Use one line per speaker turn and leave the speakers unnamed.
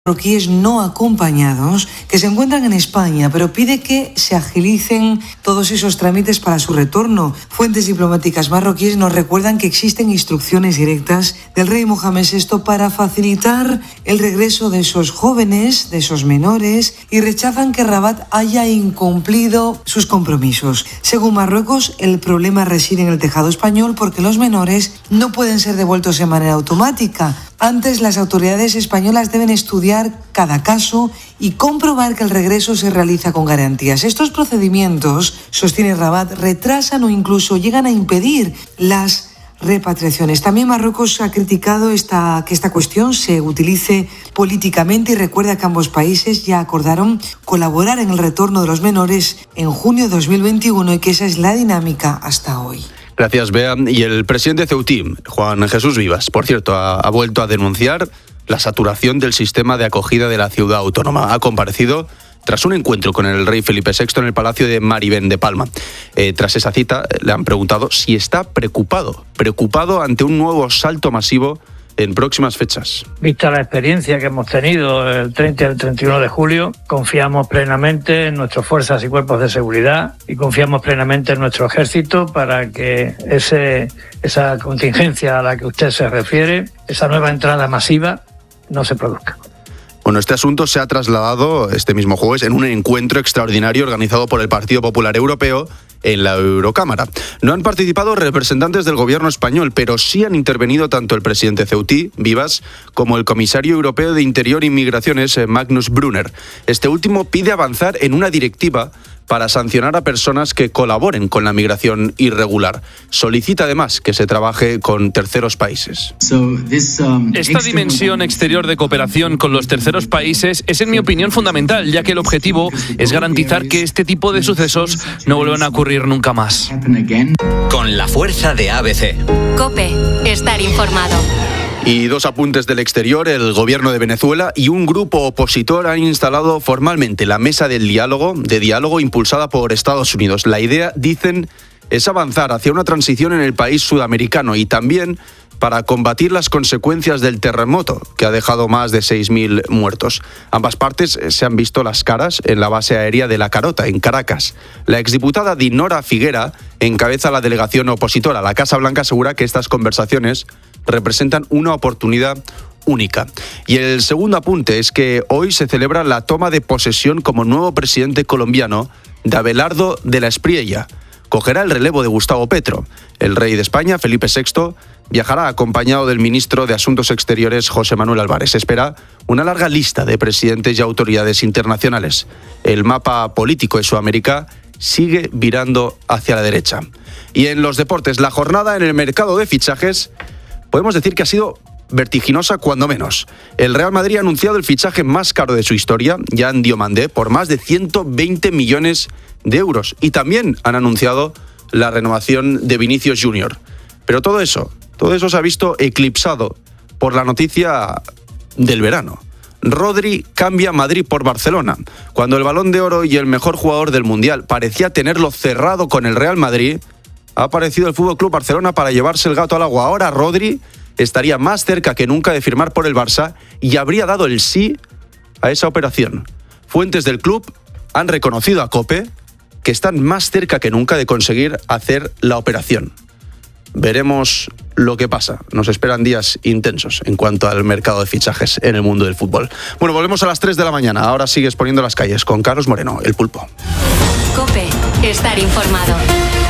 marroquíes no acompañados que se encuentran en España, pero pide que se agilicen todos esos trámites para su retorno. Fuentes diplomáticas marroquíes nos recuerdan que existen instrucciones directas del rey Mohamed VI para facilitar el regreso de esos jóvenes, de esos menores, y rechazan que Rabat haya incumplido sus compromisos. Según Marruecos, el problema reside en el tejado español porque los menores no pueden ser devueltos de manera automática. Antes, las autoridades españolas deben estudiar cada caso y comprobar que el regreso se realiza con garantías. Estos procedimientos, sostiene Rabat, retrasan o incluso llegan a impedir las repatriaciones. También Marruecos ha criticado que esta cuestión se utilice políticamente y recuerda que ambos países ya acordaron colaborar en el retorno de los menores en junio de 2021 y que esa es la dinámica hasta hoy.
Gracias, Bea. Y el presidente ceutí, Juan Jesús Vivas, por cierto, ha vuelto a denunciar la saturación del sistema de acogida de la ciudad autónoma. Ha comparecido tras un encuentro con el rey Felipe VI en el Palacio de Maribén de Palma. Tras esa cita le han preguntado si está preocupado ante un nuevo salto masivo en próximas fechas.
Vista la experiencia que hemos tenido el 30 y el 31 de julio, confiamos plenamente en nuestras fuerzas y cuerpos de seguridad y confiamos plenamente en nuestro ejército para que esa contingencia a la que usted se refiere, esa nueva entrada masiva, no se produzca.
Bueno, este asunto se ha trasladado este mismo jueves en un encuentro extraordinario organizado por el Partido Popular Europeo en la Eurocámara. No han participado representantes del gobierno español, pero sí han intervenido tanto el presidente ceutí, Vivas, como el comisario europeo de Interior y Migraciones, Magnus Brunner. Este último pide avanzar en una directiva para sancionar a personas que colaboren con la migración irregular. Solicita además que se trabaje con terceros países.
Esta dimensión exterior de cooperación con los terceros países es, en mi opinión, fundamental, ya que el objetivo es garantizar que este tipo de sucesos no vuelvan a ocurrir nunca más.
Con la fuerza de ABC.
COPE. Estar informado.
Y dos apuntes del exterior. El gobierno de Venezuela y un grupo opositor han instalado formalmente la mesa de diálogo impulsada por Estados Unidos. La idea, dicen, es avanzar hacia una transición en el país sudamericano y también para combatir las consecuencias del terremoto que ha dejado más de 6.000 muertos. Ambas partes se han visto las caras en la base aérea de La Carota, en Caracas. La exdiputada Dinora Figuera encabeza la delegación opositora. La Casa Blanca asegura que estas conversaciones representan una oportunidad única. Y el segundo apunte es que hoy se celebra la toma de posesión como nuevo presidente colombiano de Abelardo de la Espriella. Cogerá el relevo de Gustavo Petro. El rey de España, Felipe VI, viajará acompañado del ministro de Asuntos Exteriores, José Manuel Álvarez. Se espera una larga lista de presidentes y autoridades internacionales. El mapa político de Sudamérica sigue virando hacia la derecha. Y en los deportes, la jornada en el mercado de fichajes podemos decir que ha sido vertiginosa cuando menos. El Real Madrid ha anunciado el fichaje más caro de su historia, Yan Diomandé, por más de 120 millones de euros. Y también han anunciado la renovación de Vinicius Junior. Pero todo eso se ha visto eclipsado por la noticia del verano. Rodri cambia Madrid por Barcelona. Cuando el Balón de Oro y el mejor jugador del Mundial parecía tenerlo cerrado con el Real Madrid, ha aparecido el FC Barcelona para llevarse el gato al agua. Ahora Rodri estaría más cerca que nunca de firmar por el Barça y habría dado el sí a esa operación. Fuentes del club han reconocido a COPE que están más cerca que nunca de conseguir hacer la operación. Veremos lo que pasa. Nos esperan días intensos en cuanto al mercado de fichajes en el mundo del fútbol. Bueno, volvemos a las 3 de la mañana. Ahora sigues poniendo las calles con Carlos Moreno, el Pulpo.
COPE. Estar informado.